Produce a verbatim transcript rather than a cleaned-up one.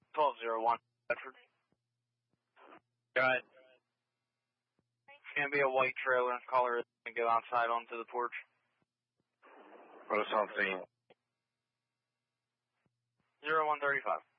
twelve zero one, Bedford. Go ahead. It's going to be a white trailer. Caller is going to go outside onto the porch. What is on scene? zero one thirty-five.